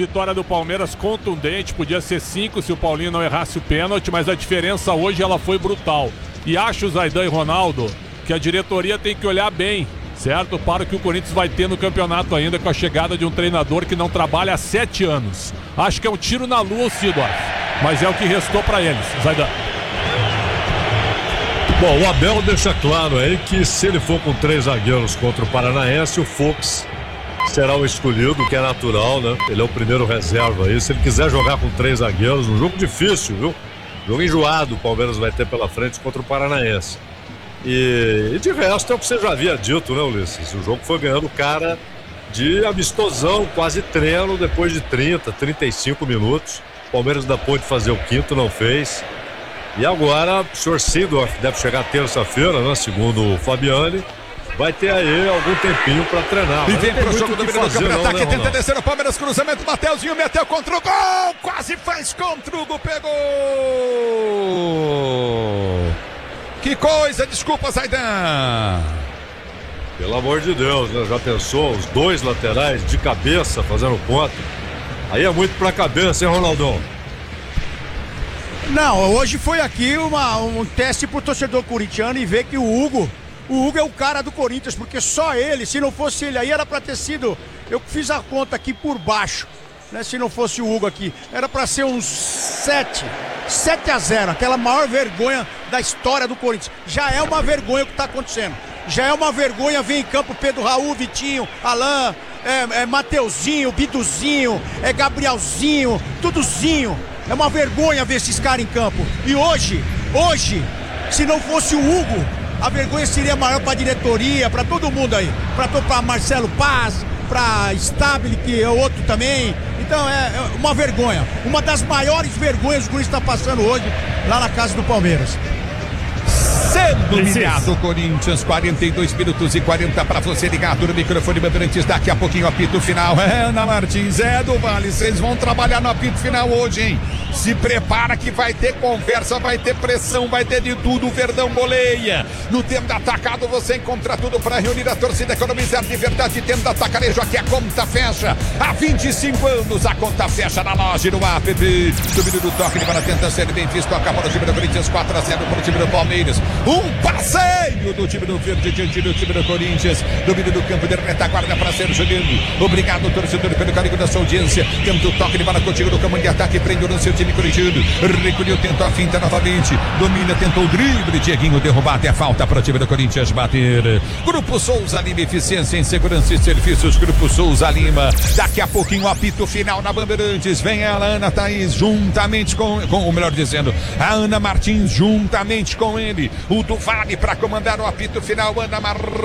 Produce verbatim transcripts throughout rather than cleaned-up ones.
vitória do Palmeiras contundente, podia ser cinco se o Paulinho não errasse o pênalti, mas a diferença hoje ela foi brutal. E acho, Zaidan e Ronaldo, que a diretoria tem que olhar bem, certo? Para o que o Corinthians vai ter no campeonato ainda com a chegada de um treinador que não trabalha há sete anos. Acho que é um tiro na lua o Seedorf, mas é o que restou para eles, Zaidan. Bom, o Abel deixa claro aí que se ele for com três zagueiros contra o Paranaense, o Fux será o escolhido, que é natural, né? Ele é o primeiro reserva aí. Se ele quiser jogar com três zagueiros, um jogo difícil, viu? Jogo enjoado o Palmeiras vai ter pela frente contra o Paranaense. E, e de resto é o que você já havia dito, né, Ulisses? O jogo foi ganhando cara de amistosão, quase treino, depois de trinta, trinta e cinco minutos. O Palmeiras ainda pôde fazer o quinto, não fez. E agora o senhor Seedorf deve chegar terça-feira, né? Segundo o Fabiani. Vai ter aí algum tempinho pra treinar. E vem pro jogo do Mineiro do Campo, ataque, né, tenta descer o Palmeiras, cruzamento, Mateuzinho meteu contra o gol, quase faz contra o gol, pegou! Que coisa, desculpa, Zaidan. Pelo amor de Deus, né? Já pensou, os dois laterais de cabeça fazendo conta? Aí é muito pra cabeça, hein, Ronaldão? Não, hoje foi aqui uma, um teste pro torcedor corintiano e ver que o Hugo, o Hugo é o cara do Corinthians, porque só ele, se não fosse ele aí, era pra ter sido, eu fiz a conta aqui por baixo, né? Se não fosse o Hugo aqui, era pra ser uns sete, sete a zero, aquela maior vergonha da história do Corinthians. Já é uma vergonha o que tá acontecendo, já é uma vergonha ver em campo Pedro Raul, Vitinho, Alain, é, é Mateuzinho, Biduzinho, é Gabrielzinho, tudozinho. É uma vergonha ver esses caras em campo. E hoje, hoje, se não fosse o Hugo, a vergonha seria maior para a diretoria, para todo mundo aí. Para Marcelo Paz, para Stabile, que é outro também. Então é, é uma vergonha. Uma das maiores vergonhas que o Corinthians está passando hoje lá na casa do Palmeiras. Sendo humilhado o Corinthians, quarenta e dois minutos e quarenta para você ligado no microfone Bandeirantes. Daqui a pouquinho apito final. É, Ana Martins, é do Vale, vocês vão trabalhar no apito final hoje, hein? Se prepara que vai ter conversa, vai ter pressão, vai ter de tudo. O Verdão goleia. No tempo da atacado você encontra tudo para reunir a torcida, economizar de verdade. Tempo da atacarejo, aqui a conta fecha. Há vinte e cinco anos a conta fecha na loja e no app. Domínio do toque, ele vai tentar ser bem visto. Acaba no time do Corinthians, quatro a zero para o time do Palmeiras. Um passeio do time do Verde diante do time do Corinthians. Domínio do campo de retaguarda para ser jogando. Obrigado, torcedor, pelo carinho da sua audiência. Tempo do toque, ele vai contigo no campo de ataque. Prende no seu time corintiano. Recolheu, tentou a finta novamente. Domina, tentou o drible. Dieguinho derrubar até falta para o time do Corinthians bater. Grupo Souza Lima, eficiência em segurança e serviços. Grupo Souza Lima. Daqui a pouquinho o apito final na Bandeirantes. Vem ela, Ana Thaís, juntamente com, com, ou melhor dizendo, a Ana Martins, juntamente com ele. O do Vale para comandar o apito final. Ana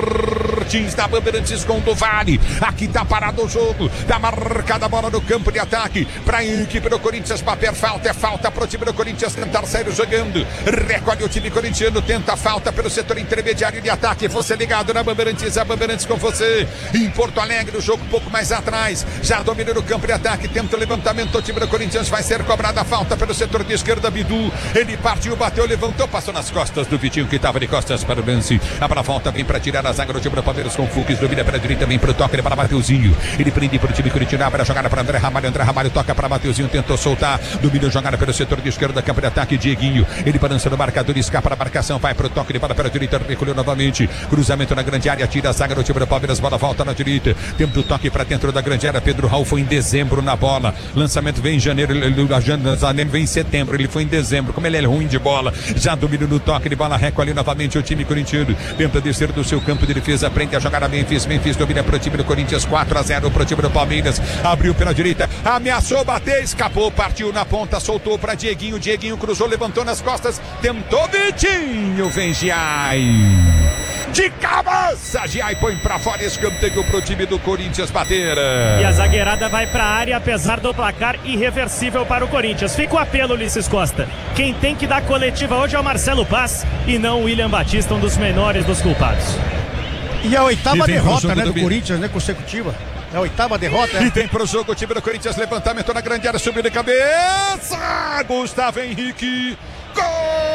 Martins da Bandeirantes com o do Vale. Aqui tá parado o jogo. Tá marcada a bola no campo de ataque para a equipe do Corinthians bater falta. É falta para o time do Corinthians tentar sair jogando. Recolhe o time corintiano. Tenta a falta pelo setor intermediário de ataque. Você ligado na Bandeirantes. A Bandeirantes com você. Em Porto Alegre, o jogo um pouco mais atrás. Já domina no campo de ataque. Tenta o levantamento. O time do Corinthians vai ser cobrada a falta pelo setor de esquerda. Bidu. Ele partiu, bateu, levantou, passou nas costas do Vitinho, que estava de costas para o lance. A para a volta vem para tirar a zaga do time do Palmeiras com o Fux. Domina para a direita, vem para o toque, ele para Mateuzinho. Ele prende para o time corintiano, para a jogada para André Ramalho. André Ramalho toca para Mateuzinho, tentou soltar. Domina a jogada pelo setor de esquerda, campo de ataque. Dieguinho, ele balança no marcador, escapa da marcação, vai para o toque, ele para para a direita, recolheu novamente. Cruzamento na grande área, tira a zaga do time do Palmeiras, bola volta na direita. Tempo do toque para dentro da grande área. Pedro Raul foi em dezembro na bola. Lançamento vem em janeiro, ele vem em setembro, ele foi em dezembro. Como ele é ruim de bola, já domina no toque de bola, recolhe novamente o time corintiano. Tenta descer do seu campo de defesa, prende a jogada Memphis. Memphis domina para o time do Corinthians, quatro a zero para o time do Palmeiras. Abriu pela direita, ameaçou bater, escapou, partiu na ponta, soltou para Dieguinho. Dieguinho cruzou, levantou nas costas, tentou Vitinho, vem Giai. De cabeça, Giai põe pra fora, escanteio pro time do Corinthians bater. E a zagueirada vai pra área, apesar do placar irreversível para o Corinthians. Fica o apelo, Ulisses Costa. Quem tem que dar coletiva hoje é o Marcelo Paz e não o William Batista, um dos menores dos culpados. E a oitava derrota, né, do, do Corinthians, né, consecutiva. É a oitava derrota. E tem pro jogo o time do Corinthians, levantamento na grande área, subiu de cabeça. Gustavo Henrique. Gol!